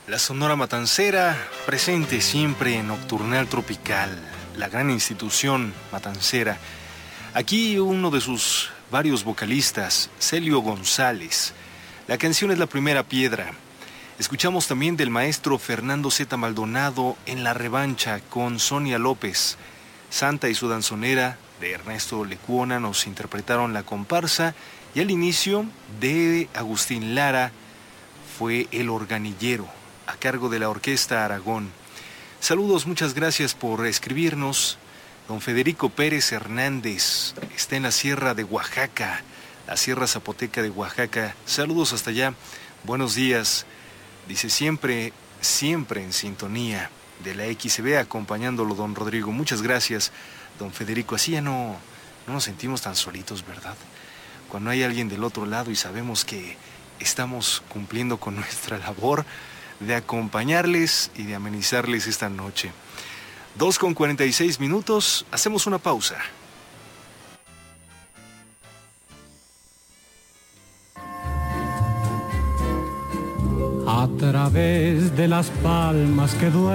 La Sonora Matancera, presente siempre en Nocturnal Tropical, la gran institución matancera. Aquí uno de sus varios vocalistas, Celio González. La canción es La Primera Piedra. Escuchamos también del maestro Fernando Z. Maldonado en La Revancha con Sonia López. Santa y su danzonera de Ernesto Lecuona nos interpretaron la comparsa y al inicio de Agustín Lara fue El Organillero, a cargo de la Orquesta Aragón. Saludos, muchas gracias por escribirnos. Don Federico Pérez Hernández está en la Sierra de Oaxaca, la Sierra Zapoteca de Oaxaca. Saludos hasta allá, buenos días. Dice siempre en sintonía de la XB, acompañándolo don Rodrigo. Muchas gracias, don Federico. Así ya no nos sentimos tan solitos, ¿verdad? Cuando hay alguien del otro lado y sabemos que estamos cumpliendo con nuestra labor de acompañarles y de amenizarles esta noche. 2:46, hacemos una pausa. A través de las palmas que duelen